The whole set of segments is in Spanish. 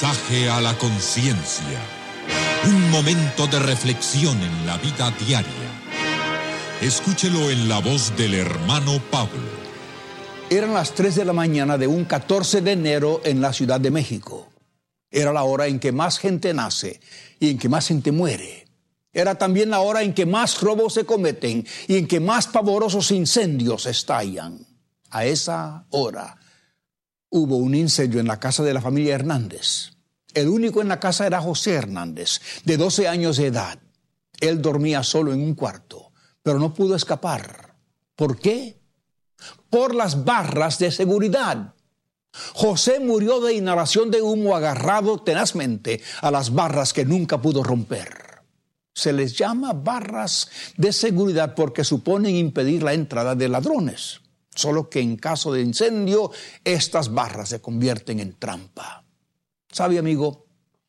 Mensaje a la conciencia. Un momento de reflexión en la vida diaria. Escúchelo en la voz del hermano Pablo. Eran las 3 de la mañana de un 14 de enero en la Ciudad de México. Era la hora en que más gente nace y en que más gente muere. Era también la hora en que más robos se cometen y en que más pavorosos incendios estallan. A esa hora hubo un incendio en la casa de la familia Hernández. El único en la casa era José Hernández, de 12 años de edad. Él dormía solo en un cuarto, pero no pudo escapar. ¿Por qué? Por las barras de seguridad. José murió de inhalación de humo agarrado tenazmente a las barras que nunca pudo romper. Se les llama barras de seguridad porque suponen impedir la entrada de ladrones. Solo que en caso de incendio, estas barras se convierten en trampa. ¿Sabe, amigo?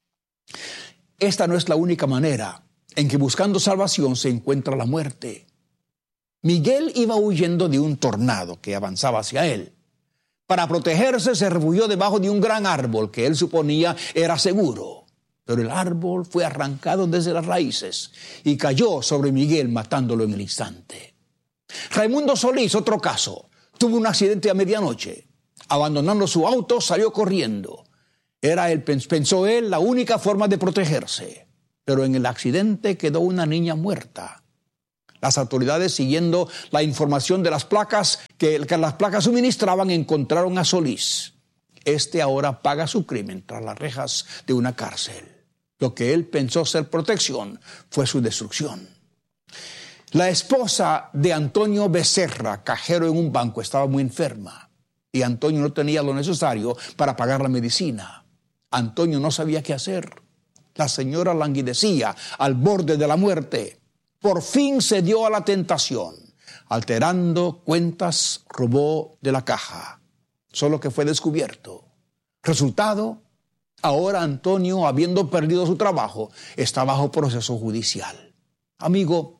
Esta no es la única manera en que buscando salvación se encuentra la muerte. Miguel iba huyendo de un tornado que avanzaba hacia él. Para protegerse se refugió debajo de un gran árbol que él suponía era seguro. Pero el árbol fue arrancado desde las raíces y cayó sobre Miguel matándolo en el instante. Raimundo Solís, otro caso, tuvo un accidente a medianoche. Abandonando su auto, salió corriendo. Era, pensó él, la única forma de protegerse. Pero en el accidente quedó una niña muerta. Las autoridades, siguiendo la información de las placas que las placas suministraban, encontraron a Solís. Este ahora paga su crimen tras las rejas de una cárcel. Lo que él pensó ser protección fue su destrucción. La esposa de Antonio Becerra, cajero en un banco, estaba muy enferma y Antonio no tenía lo necesario para pagar la medicina. Antonio no sabía qué hacer. La señora languidecía al borde de la muerte. Por fin cedió a la tentación. Alterando cuentas, robó de la caja. Solo que fue descubierto. Resultado, ahora Antonio, habiendo perdido su trabajo, está bajo proceso judicial. Amigo,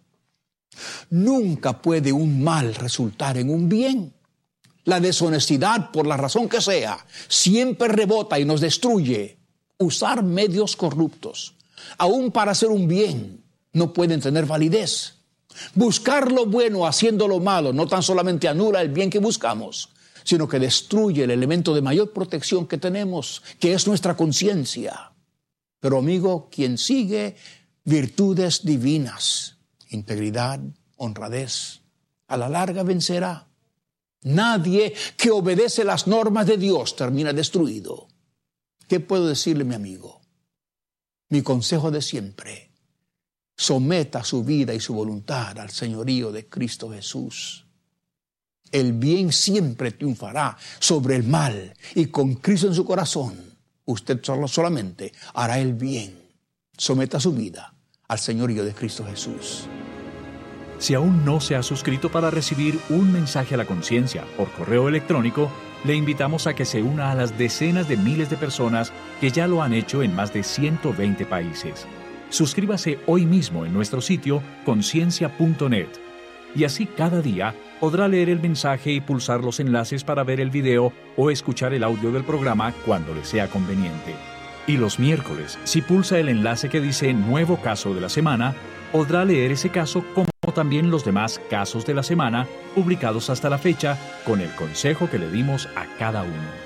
nunca puede un mal resultar en un bien. La deshonestidad, por la razón que sea, siempre rebota y nos destruye. Usar medios corruptos, aún para hacer un bien, no pueden tener validez. Buscar lo bueno haciendo lo malo no tan solamente anula el bien que buscamos, sino que destruye el elemento de mayor protección que tenemos, que es nuestra conciencia. Pero amigo, quien sigue virtudes divinas, integridad, honradez, a la larga vencerá. Nadie que obedece las normas de Dios termina destruido. ¿Qué puedo decirle, mi amigo? Mi consejo de siempre: someta su vida y su voluntad al señorío de Cristo Jesús. El bien siempre triunfará sobre el mal y con Cristo en su corazón, usted solamente hará el bien. Someta su vida al señorío de Cristo Jesús. Si aún no se ha suscrito para recibir un mensaje a la conciencia por correo electrónico, le invitamos a que se una a las decenas de miles de personas que ya lo han hecho en más de 120 países. Suscríbase hoy mismo en nuestro sitio conciencia.net y así cada día podrá leer el mensaje y pulsar los enlaces para ver el video o escuchar el audio del programa cuando le sea conveniente. Y los miércoles, si pulsa el enlace que dice Nuevo Caso de la Semana, podrá leer ese caso como también los demás casos de la semana publicados hasta la fecha con el consejo que le dimos a cada uno.